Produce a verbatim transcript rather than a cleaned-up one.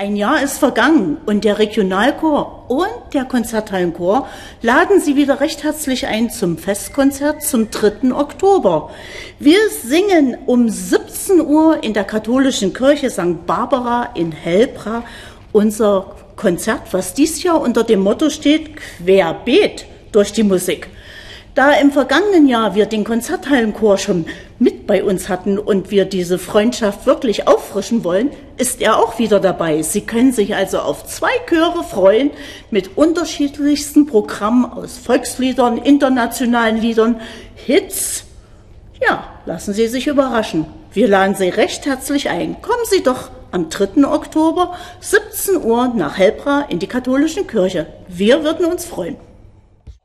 Ein Jahr ist vergangen und der Regionalchor und der Konzerthallenchor laden Sie wieder recht herzlich ein zum Festkonzert zum dritten Oktober. Wir singen um siebzehn Uhr in der katholischen Kirche Sankt Barbara in Hellbra unser Konzert, was dies Jahr unter dem Motto steht, querbeet durch die Musik. Da im vergangenen Jahr wir den Konzerthallenchor schon mit bei uns hatten und wir diese Freundschaft wirklich auffrischen wollen, ist er auch wieder dabei. Sie können sich also auf zwei Chöre freuen mit unterschiedlichsten Programmen aus Volksliedern, internationalen Liedern, Hits. Ja, lassen Sie sich überraschen. Wir laden Sie recht herzlich ein. Kommen Sie doch am dritten Oktober, siebzehn Uhr nach Hellbra in die katholische Kirche. Wir würden uns freuen.